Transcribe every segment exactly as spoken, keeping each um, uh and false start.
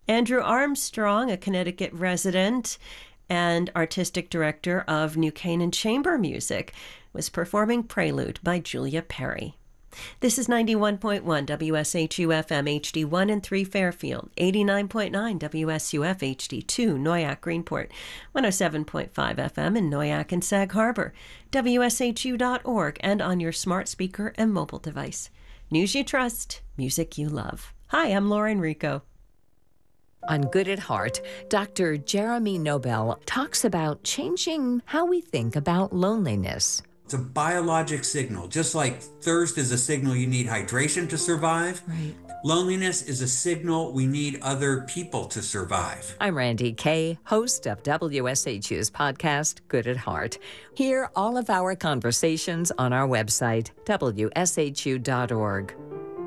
Andrew Armstrong, a Connecticut resident and artistic director of New Canaan Chamber Music, was performing Prelude by Julia Perry. This is ninety-one point one W S H U F M H D one and three Fairfield, eighty-nine point nine W S U F H D two Noyac Greenport, one oh seven point five F M in Noyac and Sag Harbor, W S H U dot org, and on your smart speaker and mobile device. News you trust, music you love. Hi, I'm Lauren Rico. On Good at Heart, Doctor Jeremy Nobel talks about changing how we think about loneliness. It's a biologic signal. Just like thirst is a signal you need hydration to survive, right. Loneliness is a signal we need other people to survive. I'm Randy Kay, host of W S H U's podcast, Good at Heart. Hear all of our conversations on our website, W S H U dot org.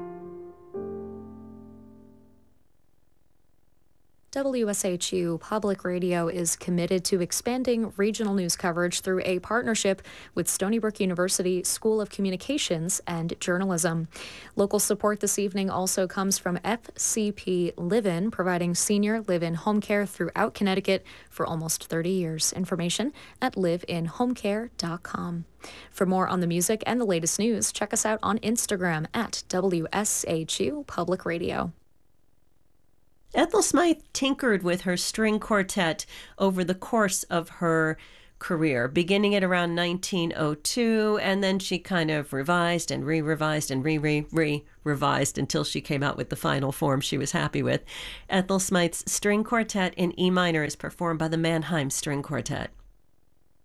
W S H U Public Radio is committed to expanding regional news coverage through a partnership with Stony Brook University School of Communications and Journalism. Local support this evening also comes from F C P Live-In, providing senior live-in home care throughout Connecticut for almost thirty years. Information at live in home care dot com. For more on the music and the latest news, check us out on Instagram at W S H U Public Radio. Ethel Smythe tinkered with her string quartet over the course of her career, beginning at around nineteen oh two, and then she kind of revised and re-revised and re-re-re-revised until she came out with the final form she was happy with. Ethel Smythe's string quartet in E minor is performed by the Mannheim String Quartet.